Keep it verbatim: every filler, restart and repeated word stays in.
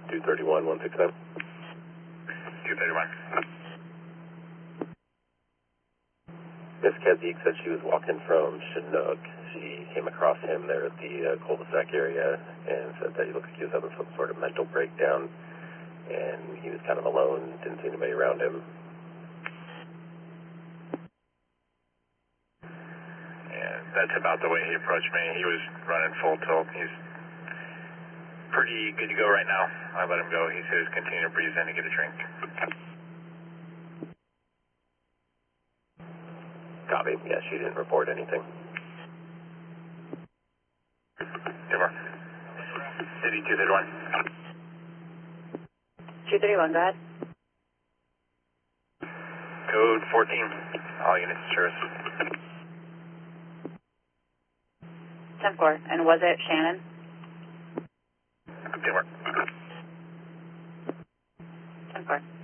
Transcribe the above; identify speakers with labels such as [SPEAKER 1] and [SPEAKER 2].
[SPEAKER 1] two thirty-one, one six nine.
[SPEAKER 2] two thirty-one.
[SPEAKER 1] Miss Kezik said she was walking from Chinook. She came across him there at the uh, cul-de-sac area and said that he looked like he was having some sort of mental breakdown, and he was kind of alone, didn't see anybody around him.
[SPEAKER 2] Yeah, that's about the way he approached me. He was running full tilt. He's pretty good to go right now. I let him go. He says continue to breathe in and get a drink.
[SPEAKER 1] Copy. Yeah, she didn't report anything.
[SPEAKER 2] Timber. City two thirty-one.
[SPEAKER 3] two thirty-one, go ahead.
[SPEAKER 2] Code fourteen. All units service.
[SPEAKER 3] ten four. And was it Shannon?
[SPEAKER 2] Timber.
[SPEAKER 3] ten four.